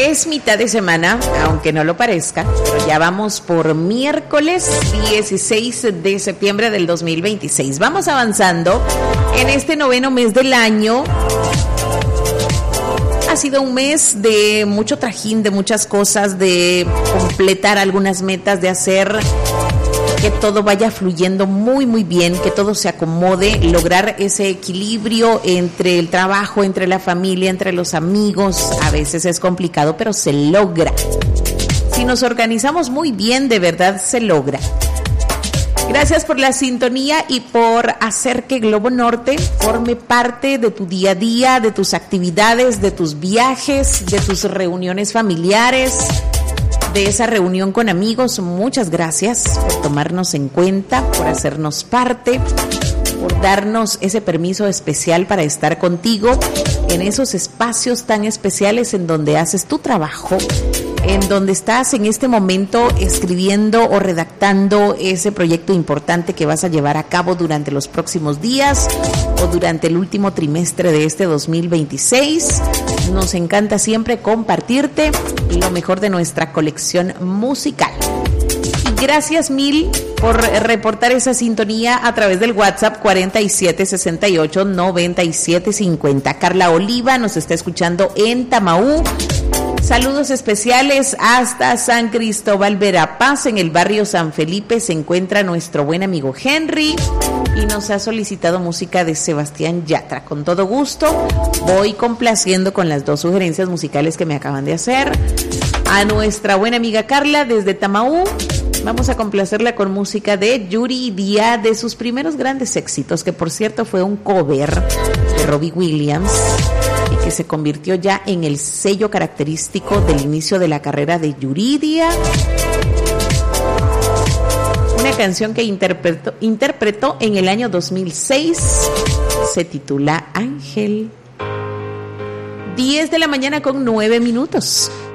Es mitad de semana, aunque no lo parezca, pero ya vamos por miércoles 16 de septiembre del 2026. Vamos avanzando en este 9º mes del año. Ha sido un mes de mucho trajín, de muchas cosas, de completar algunas metas, de hacer que todo vaya fluyendo muy bien, que todo se acomode, lograr ese equilibrio entre el trabajo, entre la familia, entre los amigos. A veces es complicado, pero se logra. Si nos organizamos muy bien, de verdad se logra. Gracias por la sintonía y por hacer que Globo Norte forme parte de tu día a día, de tus actividades, de tus viajes, de tus reuniones familiares, de esa reunión con amigos. Muchas gracias por tomarnos en cuenta, por hacernos parte, por darnos ese permiso especial para estar contigo en esos espacios tan especiales en donde haces tu trabajo, en donde estás en este momento escribiendo o redactando ese proyecto importante que vas a llevar a cabo durante los próximos días o durante el último trimestre de este 2026. Nos encanta siempre compartirte lo mejor de nuestra colección musical. Y gracias mil por reportar esa sintonía a través del WhatsApp 4768-9750. Carla Oliva nos está escuchando en Tamaú. Saludos especiales hasta San Cristóbal Verapaz, en el barrio San Felipe se encuentra nuestro buen amigo Henry y nos ha solicitado música de Sebastián Yatra. Con todo gusto voy complaciendo con las dos sugerencias musicales que me acaban de hacer. A nuestra buena amiga Carla desde Tamaú, vamos a complacerla con música de Yuridia, de sus primeros grandes éxitos, que por cierto fue un cover de Robbie Williams y que se convirtió ya en el sello característico del inicio de la carrera de Yuridia. Una canción que interpretó en el año 2006, se titula Ángel. 10 de la mañana con 9 minutos.